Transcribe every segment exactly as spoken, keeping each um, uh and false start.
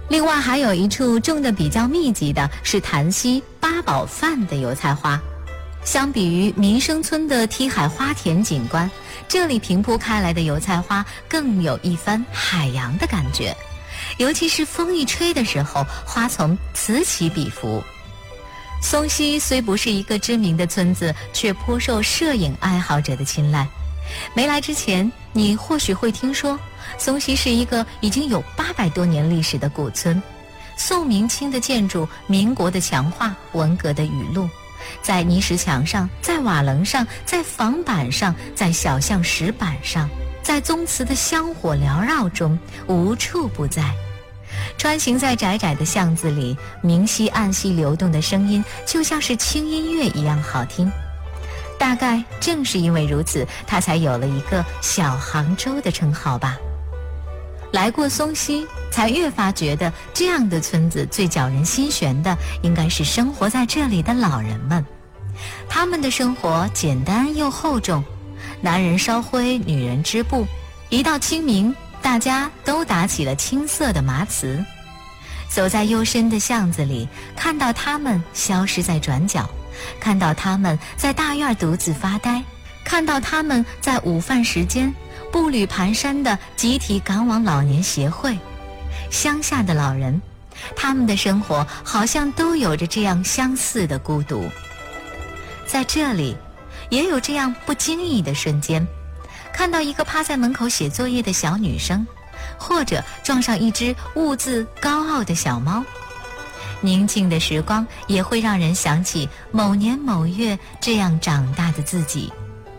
另外还有一处种的比较密集的是潭西八宝饭的油菜花。相比于民生村的梯海花田景观，这里平铺开来的油菜花更有一番海洋的感觉，尤其是风一吹的时候，花丛此起彼伏。松溪虽不是一个知名的村子，却颇受摄影爱好者的青睐。没来之前，你或许会听说松溪是一个已经有八百多年历史的古村，宋明清的建筑，民国的墙画，文革的语录，在泥石墙上，在瓦楞上，在房板上，在小巷石板上，在宗祠的香火缭绕中，无处不在。穿行在窄窄的巷子里，明晰暗细流动的声音就像是轻音乐一样好听。大概正是因为如此，它才有了一个小杭州的称号吧。来过松溪，才越发觉得这样的村子最搅人心弦的应该是生活在这里的老人们。他们的生活简单又厚重，男人烧灰，女人织布，一到清明，大家都打起了青色的麻糍。走在幽深的巷子里，看到他们消失在转角，看到他们在大院独自发呆，看到他们在午饭时间步履蹒跚地集体赶往老年协会。乡下的老人，他们的生活好像都有着这样相似的孤独。在这里也有这样不经意的瞬间，看到一个趴在门口写作业的小女生，或者撞上一只兀自高傲的小猫。宁静的时光也会让人想起某年某月这样长大的自己。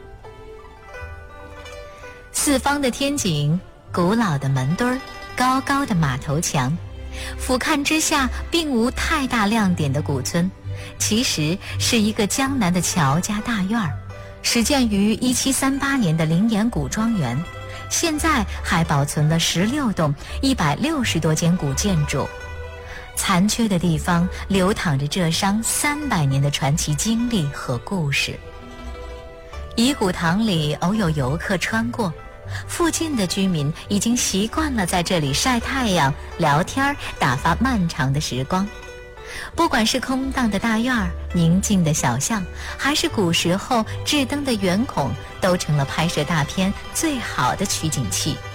四方的天井，古老的门墩儿，高高的马头墙，俯瞰之下并无太大亮点的古村，其实是一个江南的乔家大院儿，始建于一七三八年的灵岩古庄园，现在还保存了十六栋一百六十多间古建筑。残缺的地方流淌着这商三百年的传奇经历和故事。遗骨堂里偶有游客穿过，附近的居民已经习惯了在这里晒太阳、聊天，打发漫长的时光。不管是空荡的大院儿、宁静的小巷，还是古时候制灯的圆孔，都成了拍摄大片最好的取景器。